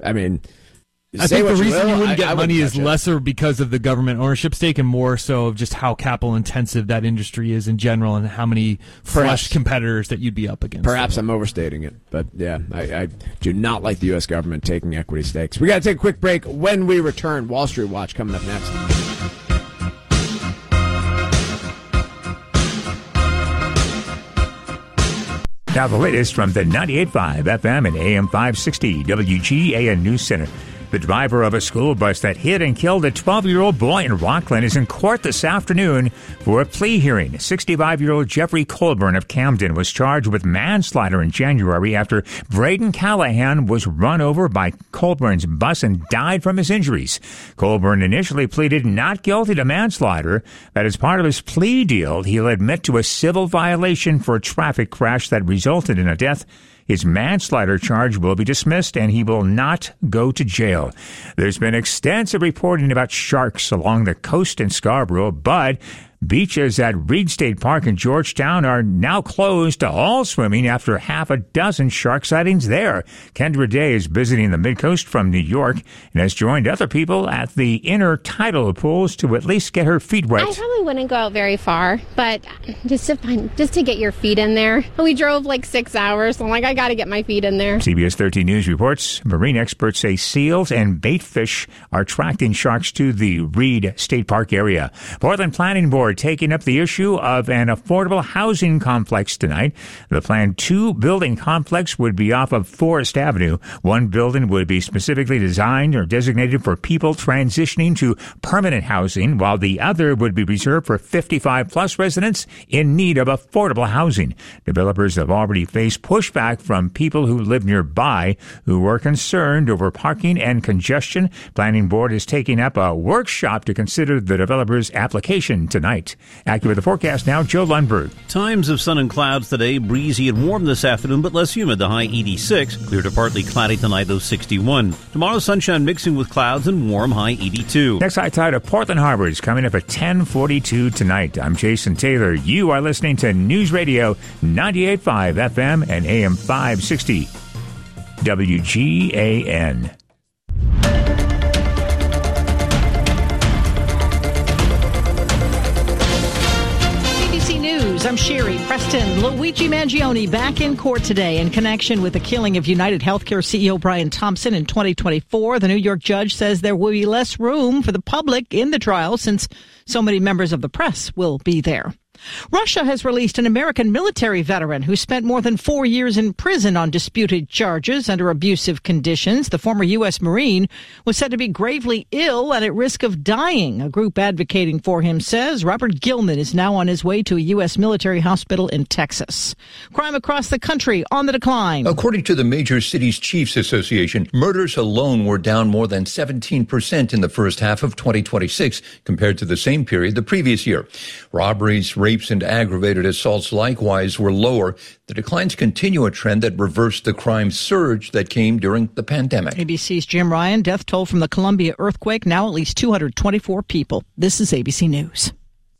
I mean, I think the reason you wouldn't get money is lesser because of the government ownership stake and more so of just how capital intensive that industry is in general and how many flush competitors that you'd be up against. Perhaps I'm overstating it, but yeah, I do not like the U.S. government taking equity stakes. We got to take a quick break. When we return, Wall Street Watch coming up next. Now the latest from the 98.5 FM and AM 560 WGAN News Center. The driver of a school bus that hit and killed a 12-year-old boy in Rockland is in court this afternoon for a plea hearing. 65-year-old Jeffrey Colburn of Camden was charged with manslaughter in January after Braden Callahan was run over by Colburn's bus and died from his injuries. Colburn initially pleaded not guilty to manslaughter, but as part of his plea deal, he'll admit to a civil violation for a traffic crash that resulted in a death. His manslaughter charge will be dismissed, and he will not go to jail. There's been extensive reporting about sharks along the coast in Scarborough, but beaches at Reed State Park in Georgetown are now closed to all swimming after half a dozen shark sightings there. Kendra Day is visiting the Midcoast from New York and has joined other people at the inner tidal pools to at least get her feet wet. I probably wouldn't go out very far, but just to get your feet in there. We drove like 6 hours, so I'm like, I got to get my feet in there. CBS 13 News reports marine experts say seals and bait fish are attracting sharks to the Reed State Park area. Portland Planning Board taking up the issue of an affordable housing complex tonight. The planned 2-building complex would be off of Forest Avenue. One building would be specifically designed or designated for people transitioning to permanent housing, while the other would be reserved for 55-plus residents in need of affordable housing. Developers have already faced pushback from people who live nearby who were concerned over parking and congestion. Planning Board is taking up a workshop to consider the developer's application tonight. Accurate the forecast now, Joe Lundberg. Times of sun and clouds today, breezy and warm this afternoon, but less humid, the high 86. Clear to partly cloudy tonight, though 61. Tomorrow, sunshine mixing with clouds and warm, high 82. Next high tide of Portland Harbor is coming up at 10:42 tonight. I'm Jason Taylor. You are listening to News Radio 98.5 FM and AM 560 WGAN. I'm Sherry. Preston, Luigi Mangione back in court today in connection with the killing of United Healthcare CEO Brian Thompson in 2024. The New York judge says there will be less room for the public in the trial since so many members of the press will be there. Russia has released an American military veteran who spent more than 4 years in prison on disputed charges under abusive conditions. The former U.S. Marine was said to be gravely ill and at risk of dying. A group advocating for him says Robert Gilman is now on his way to a U.S. military hospital in Texas. Crime across the country on the decline. According to the Major Cities Chiefs Association, murders alone were down more than 17% in the first half of 2026 compared to the same period the previous year. Robberies, rapes, and aggravated assaults likewise were lower. The declines continue a trend that reversed the crime surge that came during the pandemic. ABC's Jim Ryan. Death toll from the Columbia earthquake, now at least 224 people. This is ABC News.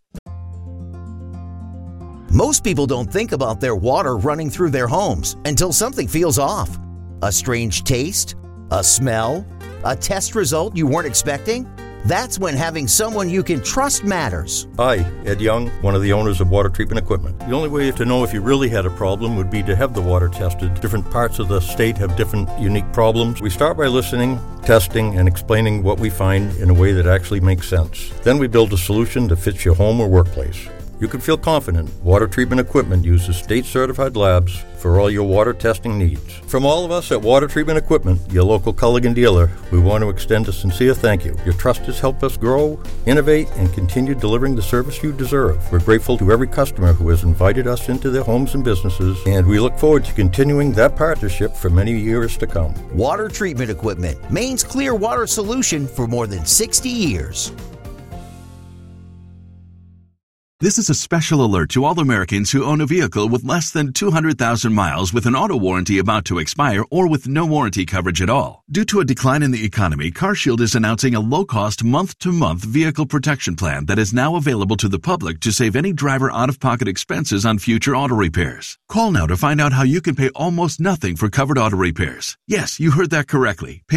Most people don't think about their water running through their homes until something feels off. A strange taste, a smell, a test result you weren't expecting. That's when having someone you can trust matters. Hi, Ed Young, one of the owners of Water Treatment Equipment. The only way to know if you really had a problem would be to have the water tested. Different parts of the state have different unique problems. We start by listening, testing, and explaining what we find in a way that actually makes sense. Then we build a solution that fits your home or workplace. You can feel confident Water Treatment Equipment uses state-certified labs for all your water testing needs. From all of us at Water Treatment Equipment, your local Culligan dealer, we want to extend a sincere thank you. Your trust has helped us grow, innovate, and continue delivering the service you deserve. We're grateful to every customer who has invited us into their homes and businesses, and we look forward to continuing that partnership for many years to come. Water Treatment Equipment, Maine's clear water solution for more than 60 years. This is a special alert to all Americans who own a vehicle with less than 200,000 miles with an auto warranty about to expire or with no warranty coverage at all. Due to a decline in the economy, CarShield is announcing a low-cost month-to-month vehicle protection plan that is now available to the public to save any driver out-of-pocket expenses on future auto repairs. Call now to find out how you can pay almost nothing for covered auto repairs. Yes, you heard that correctly. Pay